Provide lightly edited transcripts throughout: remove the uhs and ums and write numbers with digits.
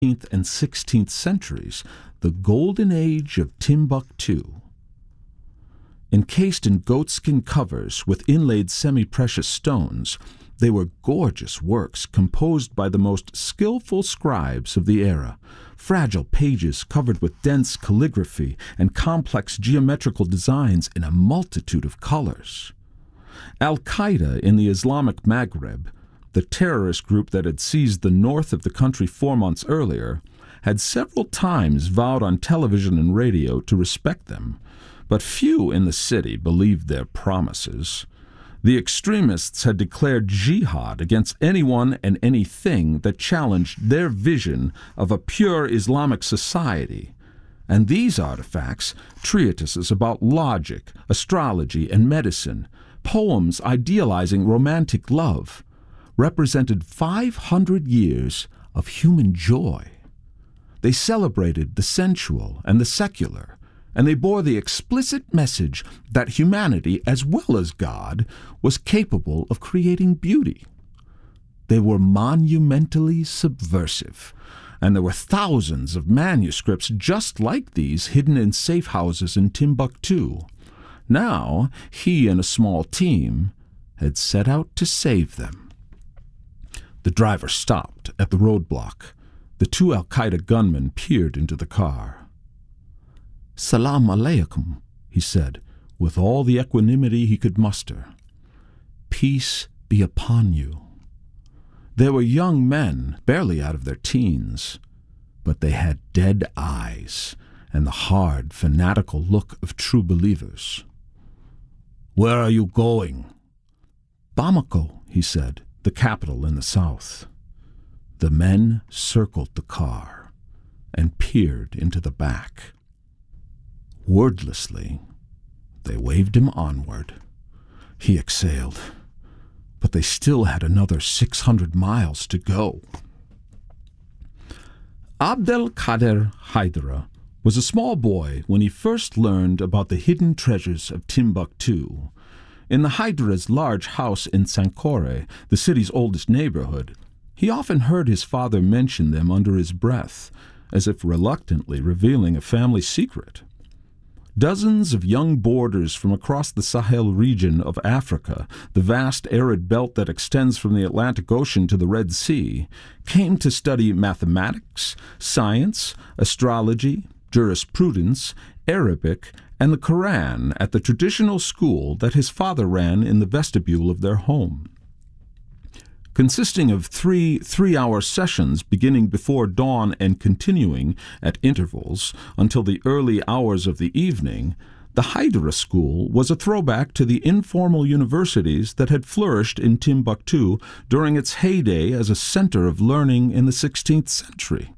15th and 16th centuries, the golden age of Timbuktu. Encased in goatskin covers with inlaid semi-precious stones, they were gorgeous works composed by the most skillful scribes of the era, fragile pages covered with dense calligraphy and complex geometrical designs in a multitude of colors. Al-Qaeda in the Islamic Maghreb, the terrorist group that had seized the north of the country 4 months earlier, had several times vowed on television and radio to respect them, but few in the city believed their promises. The extremists had declared jihad against anyone and anything that challenged their vision of a pure Islamic society, and these artifacts, treatises about logic, astrology, and medicine, poems idealizing romantic love, represented 500 years of human joy. They celebrated the sensual and the secular, and they bore the explicit message that humanity, as well as God, was capable of creating beauty. They were monumentally subversive, and there were thousands of manuscripts just like these hidden in safe houses in Timbuktu. Now, he and a small team had set out to save them. The driver stopped at the roadblock. The 2 Al-Qaeda gunmen peered into the car. "Salam alaikum," he said, with all the equanimity he could muster. "Peace be upon you." They were young men, barely out of their teens, but they had dead eyes and the hard, fanatical look of true believers. "Where are you going?" "Bamako," he said, the capital in the south. The men circled the car and peered into the back. Wordlessly, they waved him onward. He exhaled, but they still had another 600 miles to go. Abdelkader Haidara was a small boy when he first learned about the hidden treasures of Timbuktu. In the Haidara's large house in Sankore, the city's oldest neighborhood, he often heard his father mention them under his breath, as if reluctantly revealing a family secret. Dozens of young boarders from across the Sahel region of Africa, the vast arid belt that extends from the Atlantic Ocean to the Red Sea, came to study mathematics, science, astrology, jurisprudence, Arabic, and the Quran at the traditional school that his father ran in the vestibule of their home. Consisting of three-hour sessions beginning before dawn and continuing at intervals until the early hours of the evening, the Haidara School was a throwback to the informal universities that had flourished in Timbuktu during its heyday as a center of learning in the 16th century.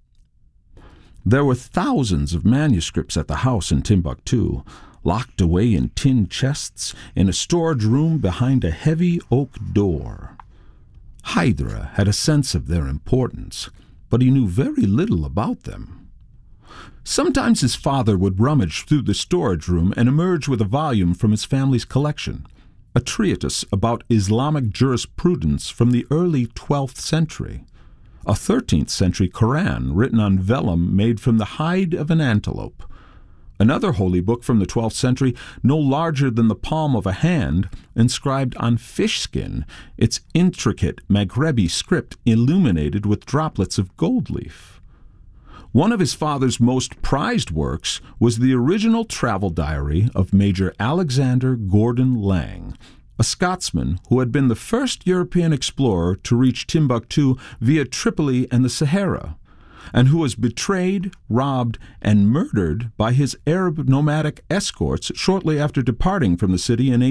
There were thousands of manuscripts at the house in Timbuktu, locked away in tin chests in a storage room behind a heavy oak door. Haidara had a sense of their importance, but he knew very little about them. Sometimes his father would rummage through the storage room and emerge with a volume from his family's collection, a treatise about Islamic jurisprudence from the early 12th century, a 13th century Quran written on vellum made from the hide of an antelope, another holy book from the 12th century, no larger than the palm of a hand, inscribed on fish skin, its intricate Maghrebi script illuminated with droplets of gold leaf. One of his father's most prized works was the original travel diary of Major Alexander Gordon Laing, a Scotsman who had been the first European explorer to reach Timbuktu via Tripoli and the Sahara, and who was betrayed, robbed, and murdered by his Arab nomadic escorts shortly after departing from the city in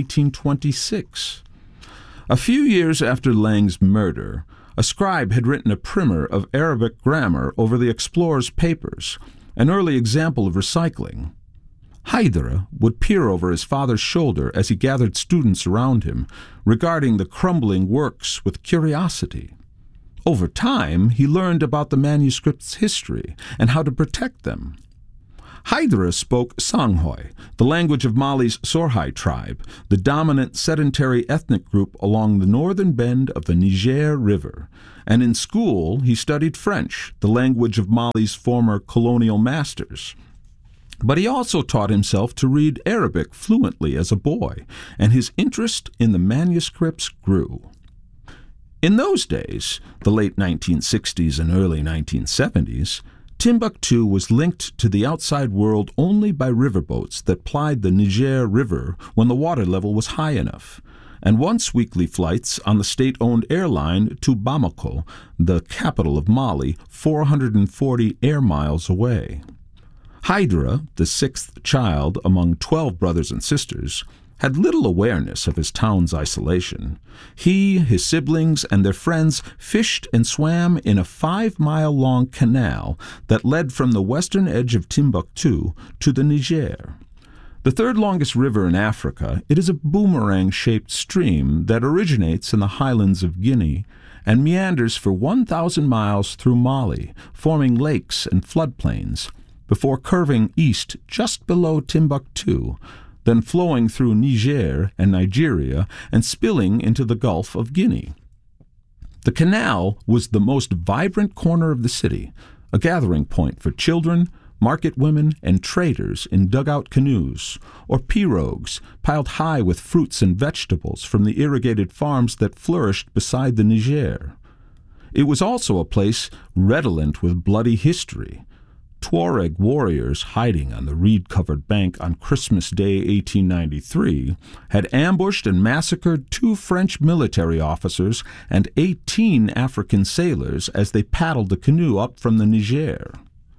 1826. A few years after Laing's murder, a scribe had written a primer of Arabic grammar over the explorer's papers, an early example of recycling. Haidara would peer over his father's shoulder as he gathered students around him, regarding the crumbling works with curiosity. Over time, he learned about the manuscript's history and how to protect them. Haidara spoke Sanghoy, the language of Mali's Sorhai tribe, the dominant sedentary ethnic group along the northern bend of the Niger River, and in school he studied French, the language of Mali's former colonial masters. But he also taught himself to read Arabic fluently as a boy, and his interest in the manuscripts grew. In those days, the late 1960s and early 1970s, Timbuktu was linked to the outside world only by riverboats that plied the Niger River when the water level was high enough, and once-weekly flights on the state-owned airline to Bamako, the capital of Mali, 440 air miles away. Haidara, the sixth child among 12 brothers and sisters, had little awareness of his town's isolation. He, his siblings, and their friends fished and swam in a 5-mile-long canal that led from the western edge of Timbuktu to the Niger. The third longest river in Africa, it is a boomerang-shaped stream that originates in the highlands of Guinea and meanders for 1,000 miles through Mali, forming lakes and floodplains, before curving east just below Timbuktu, then flowing through Niger and Nigeria and spilling into the Gulf of Guinea. The canal was the most vibrant corner of the city, a gathering point for children, market women, and traders in dugout canoes, or pirogues piled high with fruits and vegetables from the irrigated farms that flourished beside the Niger. It was also a place redolent with bloody history. Tuareg warriors hiding on the reed-covered bank on Christmas Day 1893 had ambushed and massacred 2 French military officers and 18 African sailors as they paddled the canoe up from the Niger.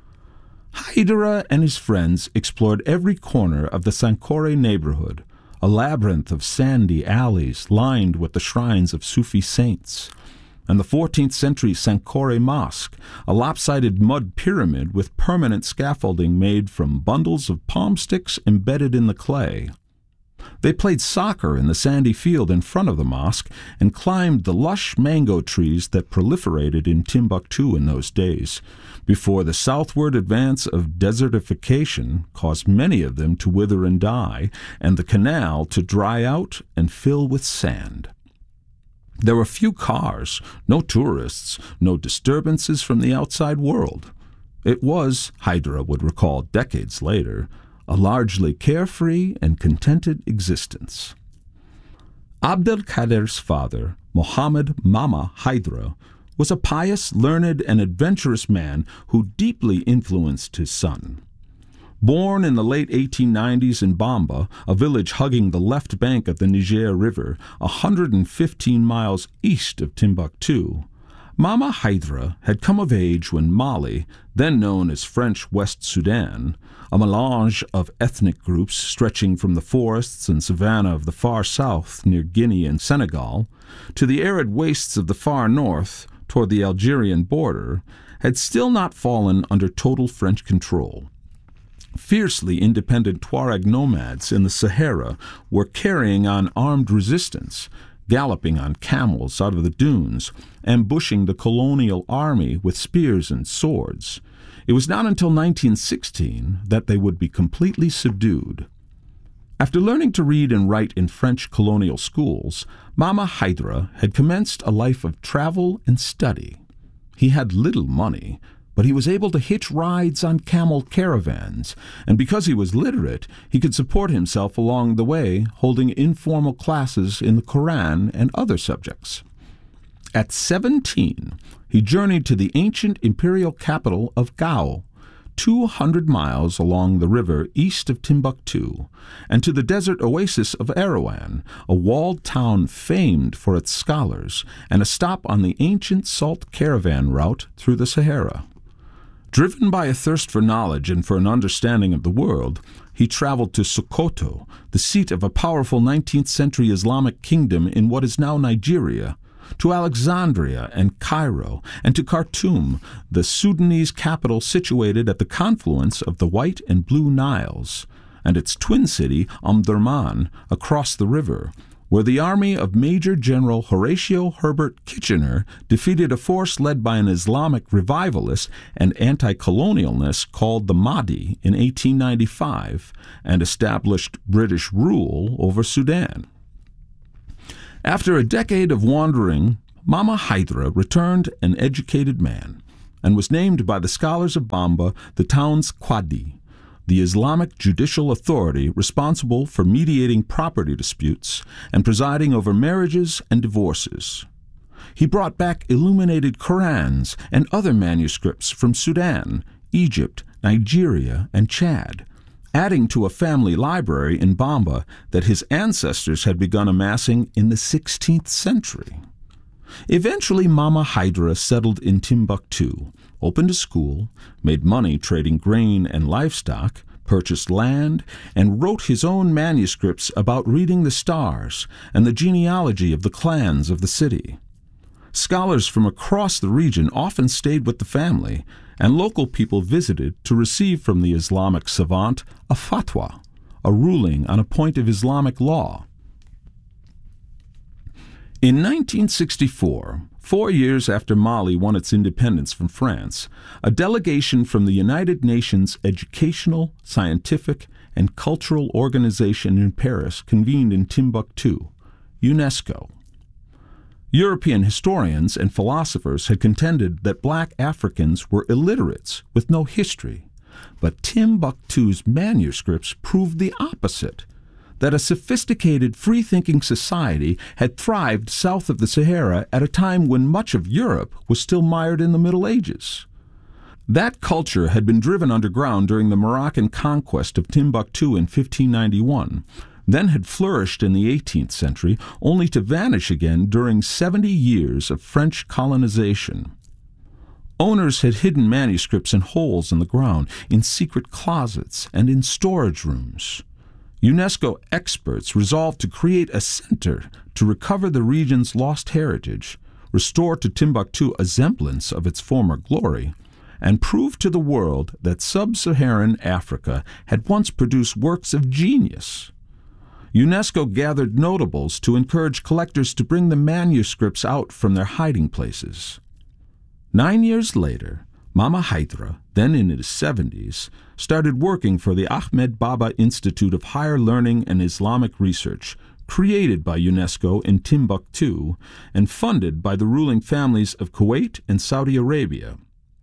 Haidara and his friends explored every corner of the Sankore neighborhood, a labyrinth of sandy alleys lined with the shrines of Sufi saints, and the 14th century Sankore Mosque, a lopsided mud pyramid with permanent scaffolding made from bundles of palm sticks embedded in the clay. They played soccer in the sandy field in front of the mosque and climbed the lush mango trees that proliferated in Timbuktu in those days, before the southward advance of desertification caused many of them to wither and die, and the canal to dry out and fill with sand. There were few cars, no tourists, no disturbances from the outside world. It was, Haidara would recall decades later, a largely carefree and contented existence. Abdelkader's father, Mohammed Mama Haidara, was a pious, learned, and adventurous man who deeply influenced his son. Born in the late 1890s in Bamba, a village hugging the left bank of the Niger River, 115 miles east of Timbuktu, Mama Haidara had come of age when Mali, then known as French West Sudan, a melange of ethnic groups stretching from the forests and savanna of the far south near Guinea and Senegal to the arid wastes of the far north toward the Algerian border, had still not fallen under total French control. Fiercely independent Tuareg nomads in the Sahara were carrying on armed resistance, galloping on camels out of the dunes, ambushing the colonial army with spears and swords. It was not until 1916 that they would be completely subdued. After learning to read and write in French colonial schools, Mama Haidara had commenced a life of travel and study. He had little money, but he was able to hitch rides on camel caravans, and because he was literate, he could support himself along the way, holding informal classes in the Quran and other subjects. At 17, he journeyed to the ancient imperial capital of Gao, 200 miles along the river east of Timbuktu, and to the desert oasis of Erwan, a walled town famed for its scholars, and a stop on the ancient salt caravan route through the Sahara. Driven by a thirst for knowledge and for an understanding of the world, he traveled to Sokoto, the seat of a powerful 19th-century Islamic kingdom in what is now Nigeria, to Alexandria and Cairo, and to Khartoum, the Sudanese capital situated at the confluence of the White and Blue Niles, and its twin city, Omdurman, across the river, where the army of Major General Horatio Herbert Kitchener defeated a force led by an Islamic revivalist and anti-colonialist called the Mahdi in 1895 and established British rule over Sudan. After a decade of wandering, Mama Hydra returned an educated man and was named by the scholars of Bamba the town's Qadi, the Islamic judicial authority responsible for mediating property disputes and presiding over marriages and divorces. He brought back illuminated Qurans and other manuscripts from Sudan, Egypt, Nigeria, and Chad, adding to a family library in Bamba that his ancestors had begun amassing in the 16th century. Eventually, Mama Hydra settled in Timbuktu, opened a school, made money trading grain and livestock, purchased land, and wrote his own manuscripts about reading the stars and the genealogy of the clans of the city. Scholars from across the region often stayed with the family, and local people visited to receive from the Islamic savant a fatwa, a ruling on a point of Islamic law. In 1964, 4 years after Mali won its independence from France, a delegation from the United Nations Educational, Scientific, and Cultural Organization in Paris convened in Timbuktu, UNESCO. European historians and philosophers had contended that black Africans were illiterates with no history, but Timbuktu's manuscripts proved the opposite, that a sophisticated, free-thinking society had thrived south of the Sahara at a time when much of Europe was still mired in the Middle Ages. That culture had been driven underground during the Moroccan conquest of Timbuktu in 1591, then had flourished in the 18th century, only to vanish again during 70 years of French colonization. Owners had hidden manuscripts in holes in the ground, in secret closets, and in storage rooms. UNESCO experts resolved to create a center to recover the region's lost heritage, restore to Timbuktu a semblance of its former glory, and prove to the world that sub-Saharan Africa had once produced works of genius. UNESCO gathered notables to encourage collectors to bring the manuscripts out from their hiding places. 9 years later, Mama Hydra, then in his 70s, started working for the Ahmed Baba Institute of Higher Learning and Islamic Research, created by UNESCO in Timbuktu and funded by the ruling families of Kuwait and Saudi Arabia.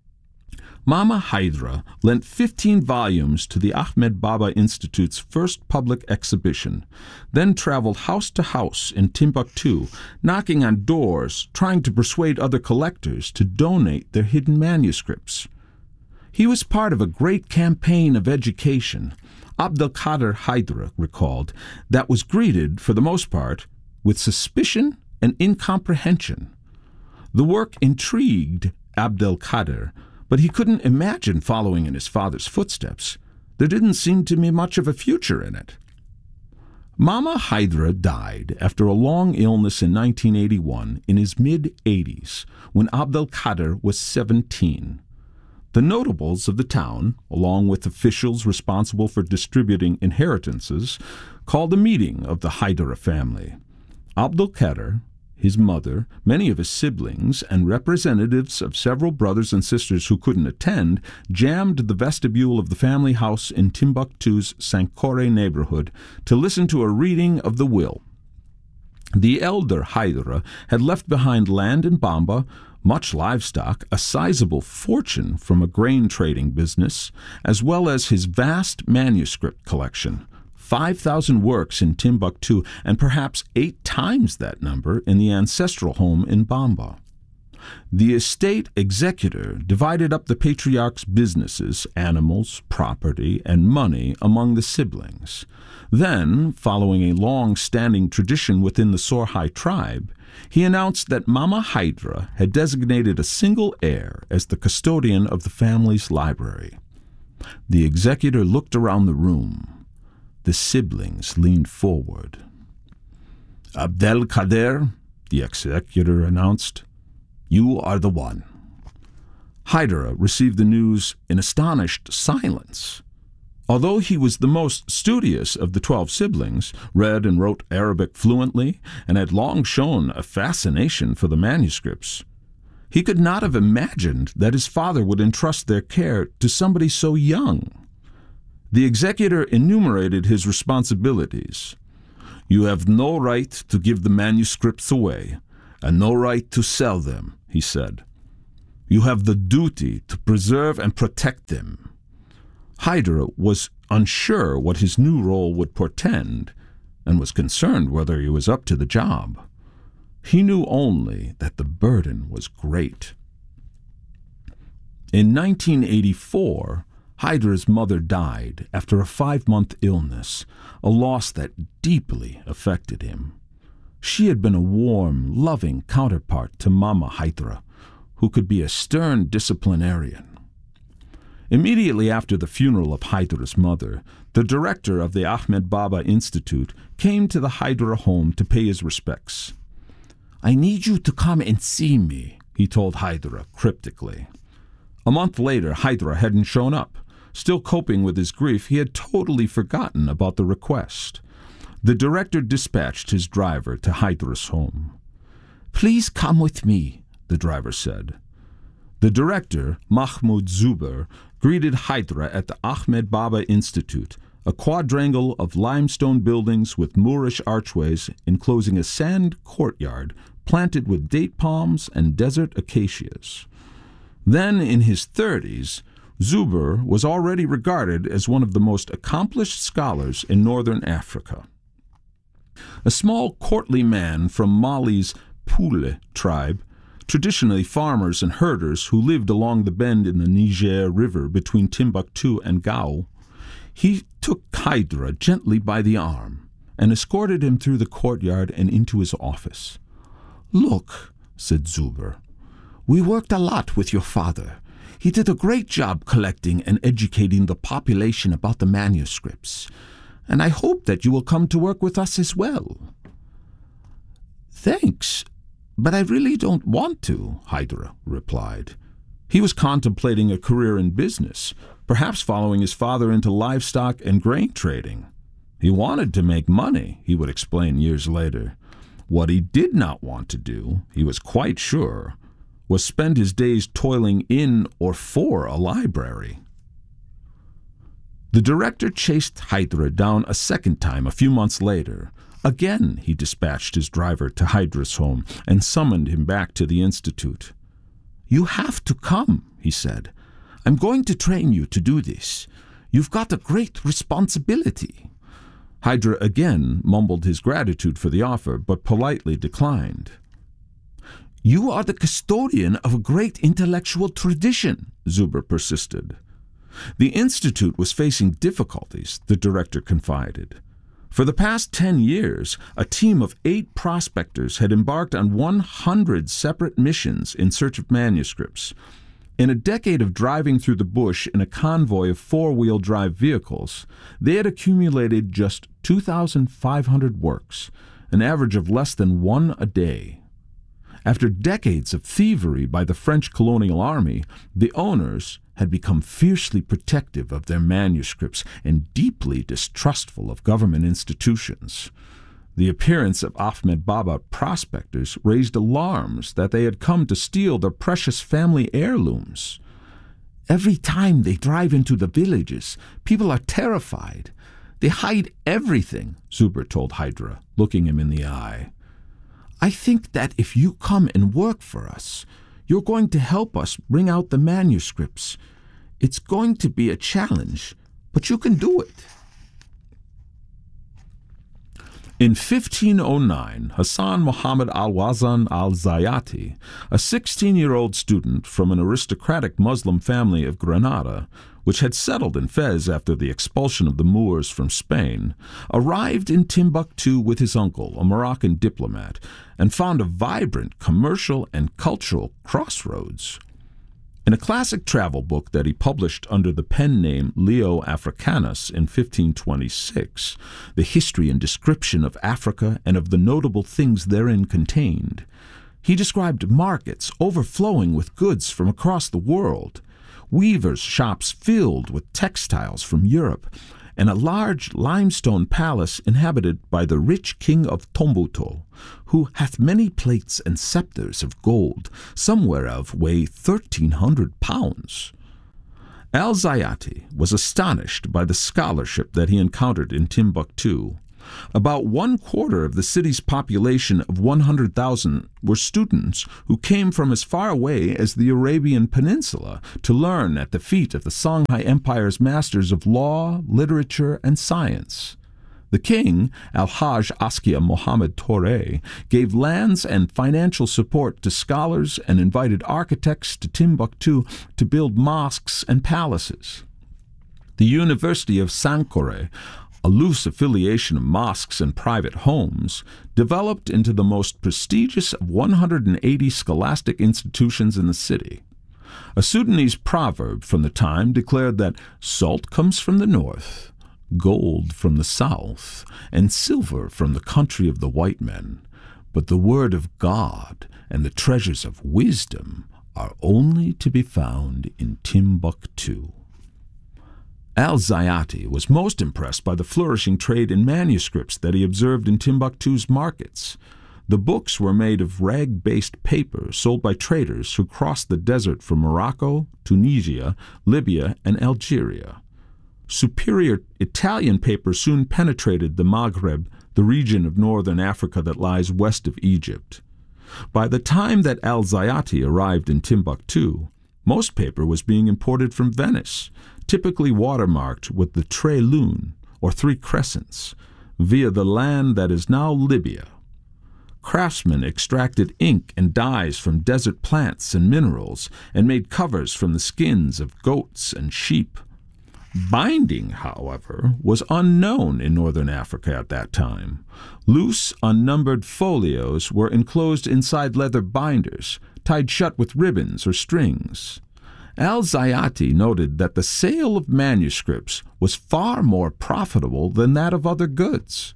Mama Hydra lent 15 volumes to the Ahmed Baba Institute's first public exhibition, then traveled house to house in Timbuktu, knocking on doors, trying to persuade other collectors to donate their hidden manuscripts. He was part of a great campaign of education, Abdelkader Hydra recalled, that was greeted, for the most part, with suspicion and incomprehension. The work intrigued Abdelkader, but he couldn't imagine following in his father's footsteps. There didn't seem to be much of a future in it. Mama Hydra died after a long illness in 1981 in his mid-80s, when Abdelkader was 17. The notables of the town, along with officials responsible for distributing inheritances, called a meeting of the Hydra family. Abdelkader, his mother, many of his siblings, and representatives of several brothers and sisters who couldn't attend jammed the vestibule of the family house in Timbuktu's Sankore neighborhood to listen to a reading of the will. The elder Hydra had left behind land in Bamba, much livestock, a sizable fortune from a grain trading business, as well as his vast manuscript collection. 5,000 works in Timbuktu, and perhaps 8 times that number in the ancestral home in Bamba. The estate executor divided up the patriarch's businesses, animals, property, and money among the siblings. Then, following a long-standing tradition within the Sorhai tribe, he announced that Mama Hydra had designated a single heir as the custodian of the family's library. The executor looked around the room. The siblings leaned forward. "Abdelkader," the executor announced, "you are the one." Hydra received the news in astonished silence. Although he was the most studious of the 12 siblings, read and wrote Arabic fluently, and had long shown a fascination for the manuscripts, he could not have imagined that his father would entrust their care to somebody so young. The executor enumerated his responsibilities. "You have no right to give the manuscripts away, and no right to sell them," he said. "You have the duty to preserve and protect them." Hydra was unsure what his new role would portend, and was concerned whether he was up to the job. He knew only that the burden was great. In 1984, Hydra's mother died after a 5-month illness, a loss that deeply affected him. She had been a warm, loving counterpart to Mama Hydra, who could be a stern disciplinarian. Immediately after the funeral of Hydra's mother, the director of the Ahmed Baba Institute came to the Hydra home to pay his respects. "I need you to come and see me," he told Hydra cryptically. A month later, Hydra hadn't shown up. Still coping with his grief, he had totally forgotten about the request. The director dispatched his driver to Hydra's home. "Please come with me," the driver said. The director, Mahmoud Zuber, greeted Hydra at the Ahmed Baba Institute, a quadrangle of limestone buildings with Moorish archways enclosing a sand courtyard planted with date palms and desert acacias. Then, in his 30s, Zuber was already regarded as one of the most accomplished scholars in northern Africa. A small courtly man from Mali's Poule tribe, traditionally farmers and herders who lived along the bend in the Niger River between Timbuktu and Gao, he took Hydra gently by the arm and escorted him through the courtyard and into his office. "Look," said Zuber, "we worked a lot with your father. He did a great job collecting and educating the population about the manuscripts, and I hope that you will come to work with us as well." "Thanks, but I really don't want to," Hydra replied. He was contemplating a career in business, perhaps following his father into livestock and grain trading. He wanted to make money, he would explain years later. What he did not want to do, he was quite sure, was spend his days toiling in or for a library. The director chased Hydra down a second time a few months later. Again he dispatched his driver to Hydra's home and summoned him back to the institute. "You have to come," he said. "I'm going to train you to do this. You've got a great responsibility." Hydra again mumbled his gratitude for the offer, but politely declined. "You are the custodian of a great intellectual tradition," Zuber persisted. The institute was facing difficulties, the director confided. For the past 10 years, a team of 8 prospectors had embarked on 100 separate missions in search of manuscripts. In a decade of driving through the bush in a convoy of 4-wheel drive vehicles, they had accumulated just 2,500 works, an average of less than 1 a day. After decades of thievery by the French colonial army, the owners had become fiercely protective of their manuscripts and deeply distrustful of government institutions. The appearance of Ahmed Baba prospectors raised alarms that they had come to steal their precious family heirlooms. "Every time they drive into the villages, people are terrified. They hide everything," Zuber told Hydra, looking him in the eye. "I think that if you come and work for us, you're going to help us bring out the manuscripts. It's going to be a challenge, but you can do it." In 1509, Hassan Muhammad al-Wazan al-Zayati, a 16-year-old student from an aristocratic Muslim family of Granada, which had settled in Fez after the expulsion of the Moors from Spain, arrived in Timbuktu with his uncle, a Moroccan diplomat, and found a vibrant commercial and cultural crossroads. In a classic travel book that he published under the pen name Leo Africanus in 1526, The History and Description of Africa and of the Notable Things Therein Contained, he described markets overflowing with goods from across the world, weavers' shops filled with textiles from Europe, and a large limestone palace inhabited by the rich king of Tombuto, who hath many plates and scepters of gold, some whereof weigh 1,300 pounds. Al-Zayati was astonished by the scholarship that he encountered in Timbuktu. About 1/4 of the city's population of 100,000 were students who came from as far away as the Arabian Peninsula to learn at the feet of the Songhai Empire's masters of law, literature, and science. The king, Al-Hajj Askia Mohammed Torre, gave lands and financial support to scholars and invited architects to Timbuktu to build mosques and palaces. The University of Sankore, a loose affiliation of mosques and private homes, developed into the most prestigious of 180 scholastic institutions in the city. A Sudanese proverb from the time declared that salt comes from the north, gold from the south, and silver from the country of the white men, but the word of God and the treasures of wisdom are only to be found in Timbuktu. Al-Zayati was most impressed by the flourishing trade in manuscripts that he observed in Timbuktu's markets. The books were made of rag-based paper sold by traders who crossed the desert from Morocco, Tunisia, Libya, and Algeria. Superior Italian paper soon penetrated the Maghreb, the region of northern Africa that lies west of Egypt. By the time that Al-Zayati arrived in Timbuktu, most paper was being imported from Venice, typically watermarked with the Tre Lune, or three crescents, via the land that is now Libya. Craftsmen extracted ink and dyes from desert plants and minerals and made covers from the skins of goats and sheep. Binding, however, was unknown in northern Africa at that time. Loose, unnumbered folios were enclosed inside leather binders, tied shut with ribbons or strings. Al-Zayati noted that the sale of manuscripts was far more profitable than that of other goods.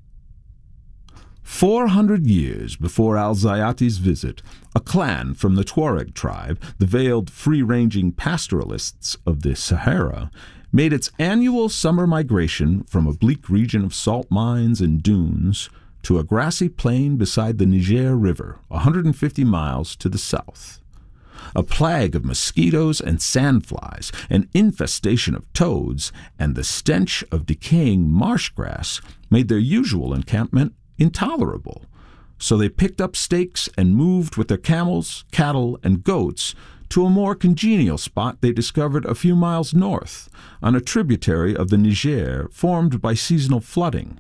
400 years before Al-Zayati's visit, a clan from the Tuareg tribe, the veiled, free-ranging pastoralists of the Sahara, made its annual summer migration from a bleak region of salt mines and dunes to a grassy plain beside the Niger River, 150 miles to the south. A plague of mosquitoes and sandflies, an infestation of toads, and the stench of decaying marsh grass made their usual encampment intolerable. So they picked up stakes and moved with their camels, cattle, and goats to a more congenial spot they discovered a few miles north, on a tributary of the Niger formed by seasonal flooding.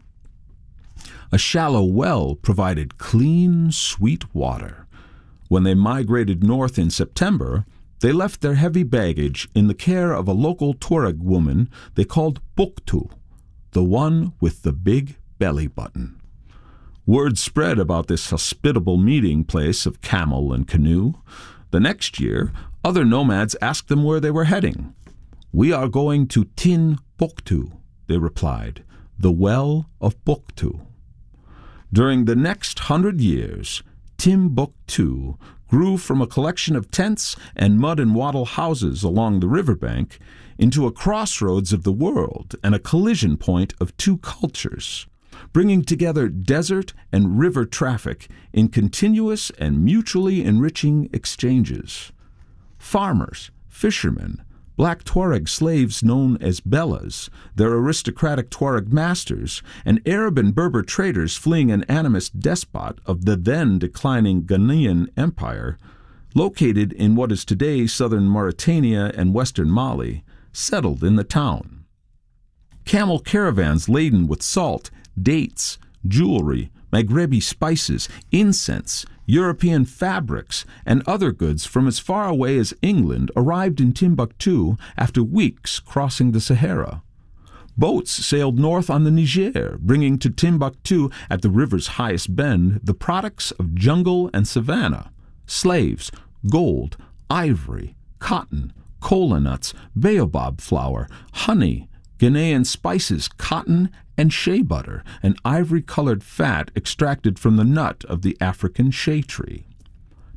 A shallow well provided clean, sweet water. When they migrated north in September, they left their heavy baggage in the care of a local Tuareg woman they called Buktu, the one with the big belly button. Word spread about this hospitable meeting place of camel and canoe. The next year, other nomads asked them where they were heading. "We are going to Timbuktu," they replied, "the well of Buktu." During the next 100 years, Timbuktu grew from a collection of tents and mud and wattle houses along the riverbank into a crossroads of the world and a collision point of two cultures, bringing together desert and river traffic in continuous and mutually enriching exchanges. Farmers, fishermen, black Tuareg slaves known as Bellas, their aristocratic Tuareg masters, and Arab and Berber traders fleeing an animist despot of the then declining Ghanaian Empire, located in what is today southern Mauritania and western Mali, settled in the town. Camel caravans laden with salt, dates, jewelry, Maghrebi spices, incense, European fabrics, and other goods from as far away as England arrived in Timbuktu after weeks crossing the Sahara. Boats sailed north on the Niger, bringing to Timbuktu at the river's highest bend the products of jungle and savanna, slaves, gold, ivory, cotton, cola nuts, baobab flour, honey, Ghanaian spices, cotton, and shea butter, an ivory-colored fat extracted from the nut of the African shea tree.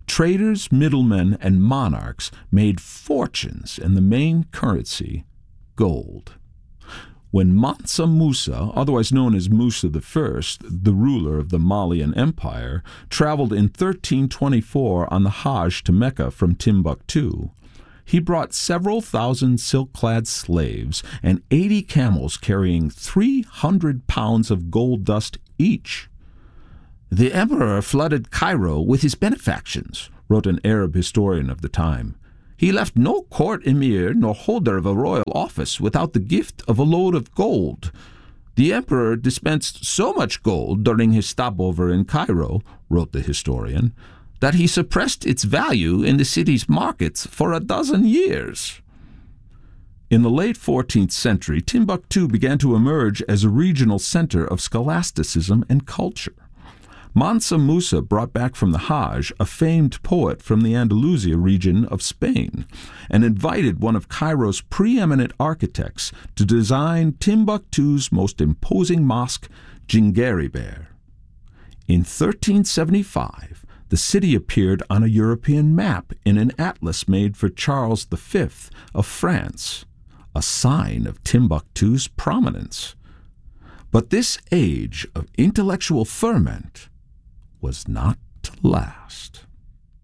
traders, middlemen, and monarchs made fortunes in the main currency, gold. When Mansa Musa, otherwise known as Musa I, the ruler of the Malian Empire, traveled in 1324 on the Hajj to Mecca from Timbuktu, he brought several thousand silk-clad slaves and 80 camels carrying 300 pounds of gold dust each. "The emperor flooded Cairo with his benefactions," wrote an Arab historian of the time. "He left no court emir nor holder of a royal office without the gift of a load of gold. The emperor dispensed so much gold during his stopover in Cairo," wrote the historian, "that he suppressed its value in the city's markets for a dozen years." In the late 14th century, Timbuktu began to emerge as a regional center of scholasticism and culture. Mansa Musa brought back from the Hajj a famed poet from the Andalusia region of Spain and invited one of Cairo's preeminent architects to design Timbuktu's most imposing mosque, Djinguereber. In 1375, the city appeared on a European map in an atlas made for Charles V of France, a sign of Timbuktu's prominence. But this age of intellectual ferment was not to last.